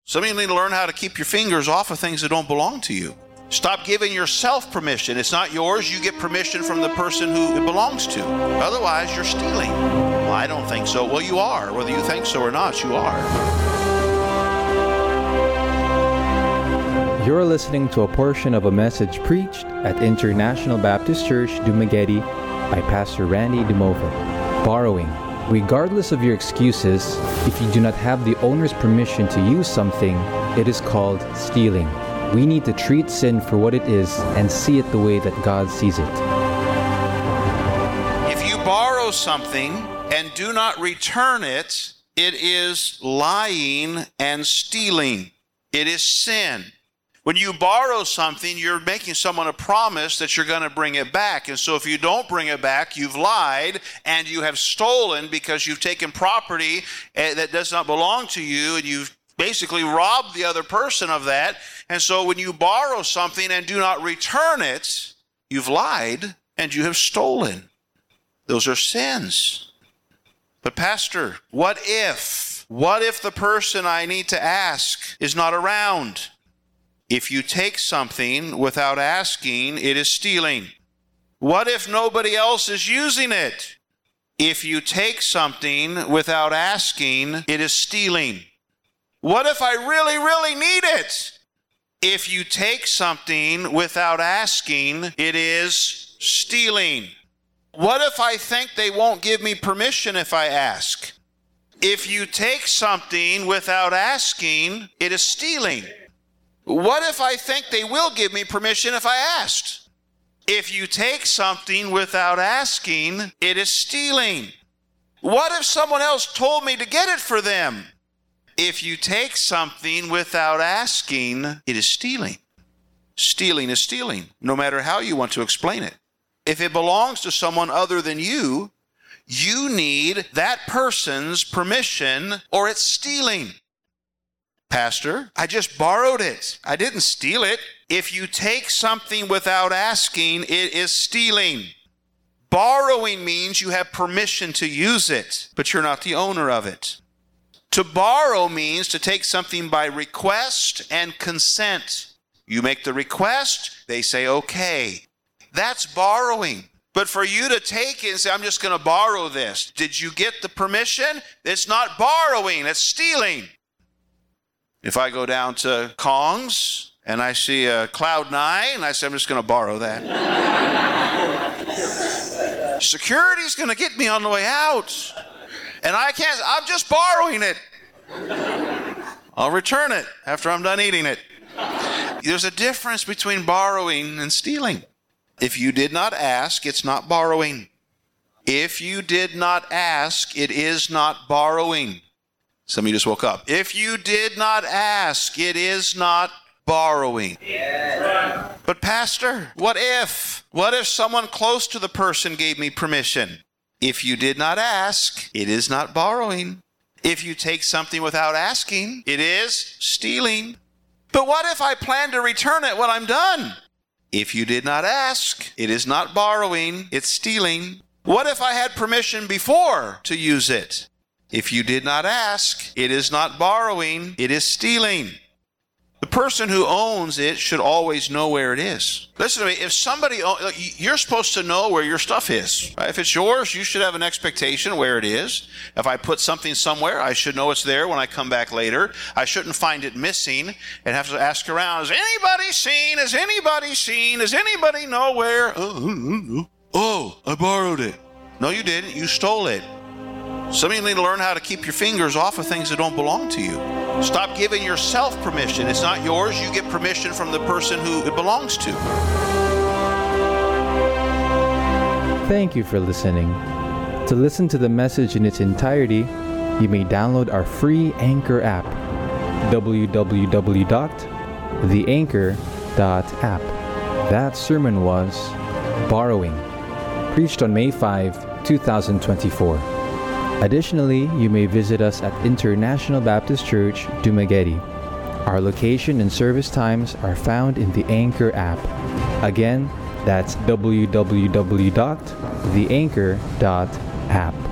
Some of you need to learn how to keep your fingers off of things that don't belong to you. Stop giving yourself permission. It's not yours. You get permission from the person who it belongs to. Otherwise, you're stealing. Well, I don't think so. Well, you are. Whether you think so or not, you are. You're listening to a portion of a message preached at International Baptist Church, Dumaguete by Pastor Randy Dumova. Borrowing. Regardless of your excuses, if you do not have the owner's permission to use something, it is called stealing. We need to treat sin for what it is and see it the way that God sees it. If you borrow something and do not return it, it is lying and stealing. It is sin. When you borrow something, you're making someone a promise that you're going to bring it back. And so if you don't bring it back, you've lied and you have stolen because you've taken property that does not belong to you, and you've basically robbed the other person of that. And so when you borrow something and do not return it, you've lied and you have stolen. Those are sins. But Pastor, what if the person I need to ask is not around? If you take something without asking, it is stealing. What if nobody else is using it? If you take something without asking, it is stealing. What if I really need it? If you take something without asking, it is stealing. What if I think they won't give me permission if I ask? If you take something without asking, it is stealing. What if I think they will give me permission if I asked? If you take something without asking, it is stealing. What if someone else told me to get it for them? If you take something without asking, it is stealing. Stealing is stealing, no matter how you want to explain it. If it belongs to someone other than you, you need that person's permission or it's stealing. Pastor, I just borrowed it. I didn't steal it. If you take something without asking, it is stealing. Borrowing means you have permission to use it, but you're not the owner of it. To borrow means to take something by request and consent. You make the request, they say, okay. That's borrowing. But for you to take it and say, I'm just going to borrow this. Did you get the permission? It's not borrowing, it's stealing. If I go down to Kong's and I see a Cloud 9, and I say, I'm just going to borrow that. Security's going to get me on the way out. And I'm just borrowing it. I'll return it after I'm done eating it. There's a difference between borrowing and stealing. If you did not ask, it's not borrowing. If you did not ask, it is not borrowing. Some of you just woke up. If you did not ask, it is not borrowing. Yeah. But Pastor, what if? What if someone close to the person gave me permission? If you did not ask, it is not borrowing. If you take something without asking, it is stealing. But what if I plan to return it when I'm done? If you did not ask, it is not borrowing, it's stealing. What if I had permission before to use it? If you did not ask, it is not borrowing, it is stealing. The person who owns it should always know where it is. Listen to me, if somebody, you're supposed to know where your stuff is. Right? If it's yours, you should have an expectation where it is. If I put something somewhere, I should know it's there when I come back later. I shouldn't find it missing and have to ask around, has anybody seen? Has anybody seen? Does anybody know where? Oh, I borrowed it. No, you didn't. You stole it. Some of you need to learn how to keep your fingers off of things that don't belong to you. Stop giving yourself permission. It's not yours. You get permission from the person who it belongs to. Thank you for listening. To listen to the message in its entirety, you may download our free Anchor app, www.theanchor.app. That sermon was Borrowing, preached on May 5, 2024. Additionally, you may visit us at International Baptist Church, Dumaguete. Our location and service times are found in the Anchor app. Again, that's www.theanchor.app.